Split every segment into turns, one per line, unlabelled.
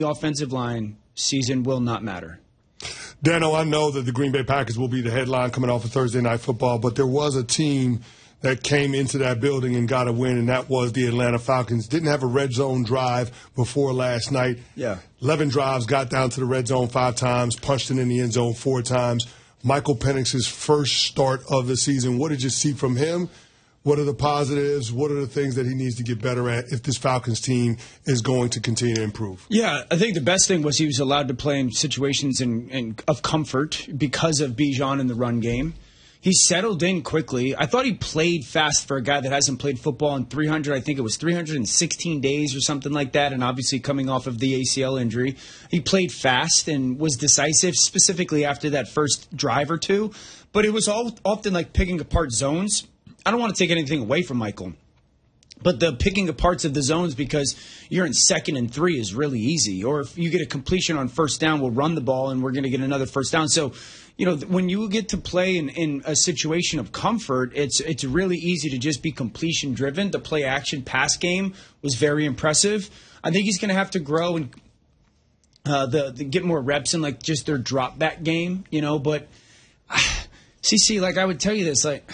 The offensive line season will not matter.
Dano, I know that the Green Bay Packers will be the headline coming off of Thursday Night Football, but there was a team that came into that building and got a win, and that was the Atlanta Falcons. Didn't have a red zone drive before last night. 11 drives, got down to the red zone 5 times, punched it in the end zone 4 times. Michael Penix's first start of the season. What did you see from him? What are the positives? What are the things that he needs to get better at if this Falcons team is going to continue to improve?
Yeah, I think the best thing was he was allowed to play in situations of comfort because of Bijan in the run game. He settled in quickly. I thought he played fast for a guy that hasn't played football in 316 days or something like that, and obviously coming off of the ACL injury. He played fast and was decisive, specifically after that first drive or two. But it was often like picking apart zones. I don't want to take anything away from Michael, but the picking apart of the zones because you're in 2nd and 3 is really easy. Or if you get a completion on first down, we'll run the ball and we're going to get another first down. So, when you get to play in a situation of comfort, it's really easy to just be completion driven. The play action pass game was very impressive. I think he's going to have to grow and get more reps in like just their drop back game, but CC, like I would tell you this, like,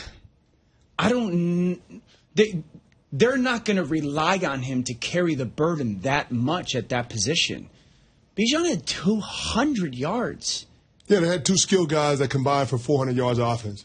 they're not going to rely on him to carry the burden that much at that position. Bijan had 200 yards.
Yeah, they had 2 skilled guys that combined for 400 yards of offense.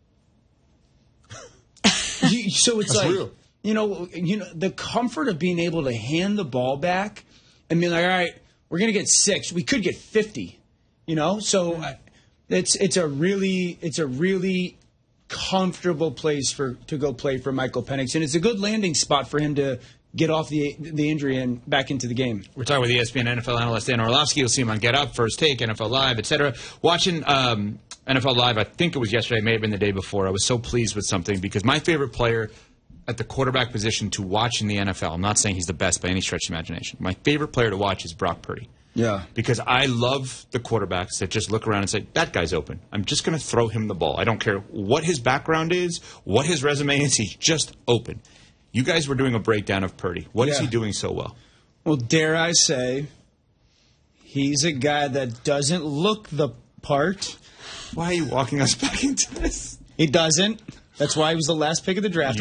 So it's
That's
like,
real.
The comfort of being able to hand the ball back and being like, all right, we're going to get 6. We could get 50, So it's a really comfortable place to go play for Michael Penix, and it's a good landing spot for him to get off the injury and back into the game.
We're talking with ESPN NFL analyst Dan Orlovsky. You'll see him on Get Up, First Take, NFL Live, etc. Watching NFL Live, I think it was yesterday, may have been the day before. I was so pleased with something because my favorite player at the quarterback position to watch in the NFL, I'm not saying he's the best by any stretch of imagination. My favorite player to watch is Brock Purdy.
Yeah.
Because I love the quarterbacks that just look around and say, that guy's open. I'm just going to throw him the ball. I don't care what his background is, what his resume is. He's just open. You guys were doing a breakdown of Purdy. What is he doing so well?
Well, dare I say, he's a guy that doesn't look the part.
Why are you walking us back into this?
He doesn't. That's why he was the last pick of the draft.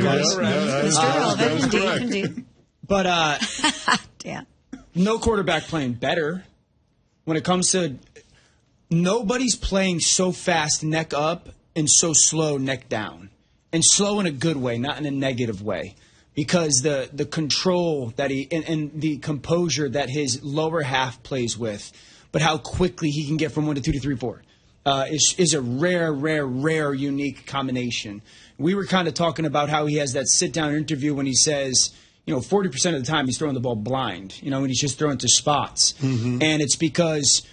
Indeed.
But
Dan.
No quarterback playing better. When it comes to nobody's playing so fast neck up and so slow neck down. And slow in a good way, not in a negative way. Because the control that and the composure that his lower half plays with, but how quickly he can get from 1 to 2 to 3, 4 is a rare, unique combination. We were kind of talking about how he has that sit-down interview when he says, 40% of the time he's throwing the ball blind, when he's just throwing to spots. Mm-hmm. And it's because,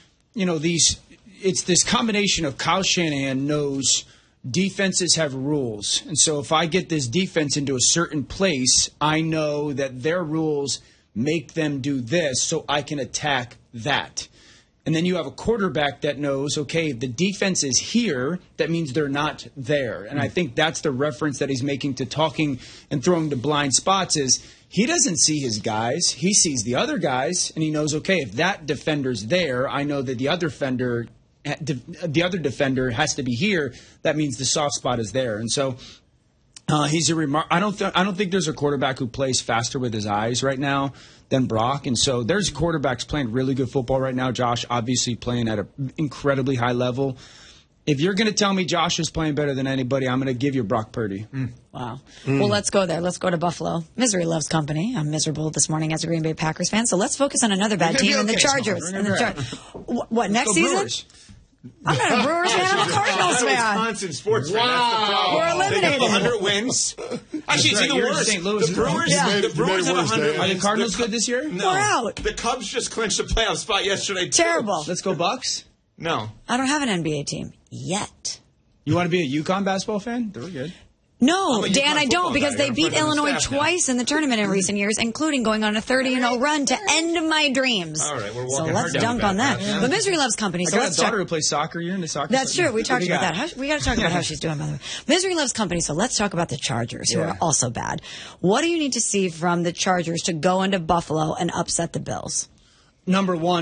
it's this combination of Kyle Shanahan knows defenses have rules. And so if I get this defense into a certain place, I know that their rules make them do this so I can attack that. And then you have a quarterback that knows, okay, the defense is here. That means they're not there. And I think that's the reference that he's making to talking and throwing to blind spots is he doesn't see his guys. He sees the other guys, and he knows, okay, if that defender's there, I know that the other defender has to be here. That means the soft spot is there. And so he's I don't think there's a quarterback who plays faster with his eyes right now than Brock. And so there's quarterbacks playing really good football right now. Josh obviously playing at an incredibly high level. If you're going to tell me Josh is playing better than anybody, I'm going to give you Brock Purdy.
Wow. Well, let's go there. Let's go to Buffalo. Misery loves company. I'm miserable this morning as a Green Bay Packers fan. So let's focus on another bad team, and the Chargers. What, next season?
Brewers.
I'm not a Brewers fan. I'm a Cardinals fan.
Wisconsin sports fan. That's the problem.
We're eliminated.
They have 100 wins. Actually, it's even worse.
St. Louis.
The Brewers have 100 wins.
Are the Cardinals good this year?
No.
We're out.
The Cubs just clinched a playoff spot yesterday, too.
Terrible.
Let's go Bucks.
No.
I don't have an NBA team yet.
You want to be a UConn basketball fan? They're good.
No,
I'm a
Dan,
UConn
I don't, because
guy.
they
I'm
beat
friends with the
Illinois
staff now.
twice in the tournament in recent years, including going on a 30-0 run to end my dreams.
All right, we're
so
walking
let's
her down
dunk
the
on that.
path.
But Misery loves company, so
I got
let's
a daughter
talk.
who plays soccer. You're into soccer?
That's true. We talked
What do you
about
got?
that. We got to talk about how she's doing, by the way. Misery loves company, so let's talk about the Chargers, who
Yeah.
are also bad. What do you need to see from the Chargers to go into Buffalo and upset the Bills?
number one.